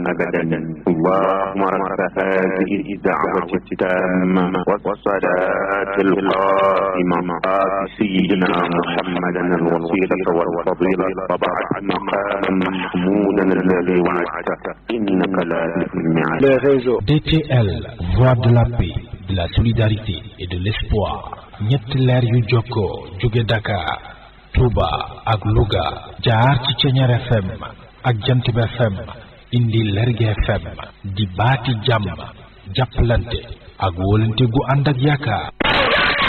أبدا اللهم رب هذه الدعوة التامة والصلاة القائمة آت سيدنا محمدا الوسيلة والفضيلة وبعث مقاما محمودا الذي وعدته إنك لا تخلف الميعاد. DTL, voix de la paix, de la solidarité et de l'espoir. ñetti leer yu jokkoo jóge Dakar, Touba ak Louga jaar ci Ceñeer FM ak Jantib FM indi Lergui FM di baati jàmm jàppalante ak wóolante gu ànd ak yaakaar.